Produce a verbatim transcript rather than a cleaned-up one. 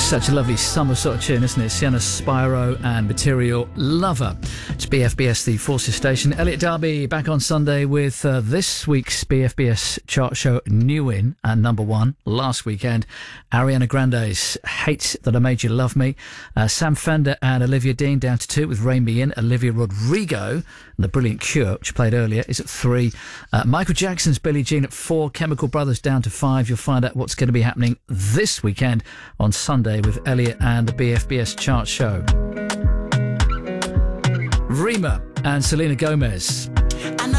Such a lovely summer sort of tune, isn't it? Sienna Spyro and Material Lover. It's B F B S, the Forces station. Elliot Darby back on Sunday with uh, this week's B F B S chart show new in at number one. Last weekend, Ariana Grande's Hate That I Made You Love Me. Uh, Sam Fender and Olivia Dean down to two with Rain Me In. Olivia Rodrigo and The Brilliant Cure, which played earlier, is at three. Uh, Michael Jackson's Billie Jean at four. Chemical Brothers down to five. You'll find out what's going to be happening this weekend on Sunday with Elliot and the B F B S chart show. Rima and Selena Gomez.